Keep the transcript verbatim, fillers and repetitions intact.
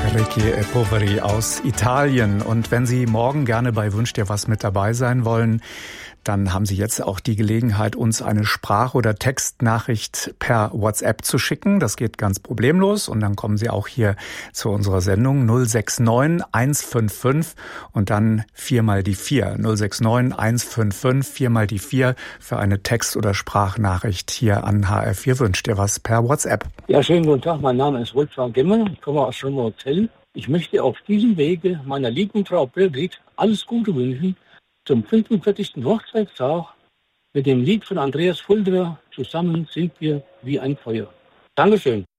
Ricchi e Poveri aus Italien. Und wenn Sie morgen gerne bei Wünsch dir was mit dabei sein wollen, dann haben Sie jetzt auch die Gelegenheit, uns eine Sprach- oder Textnachricht per WhatsApp zu schicken. Das geht ganz problemlos und dann kommen Sie auch hier zu unserer Sendung null sechs neun eins fünf fünf und dann viermal die vier. null sechs neun eins fünf fünf, viermal die vier für eine Text- oder Sprachnachricht hier an H R vier Wünsch dir was per WhatsApp. Ja, schönen guten Tag. Mein Name ist Wolfgang Gemmer. Ich komme aus Schönwald. Ich möchte auf diesem Wege meiner lieben Frau Birgit alles Gute wünschen zum fünfundvierzigsten Hochzeitstag mit dem Lied von Andreas Fulderer. Zusammen sind wir wie ein Feuer. Dankeschön.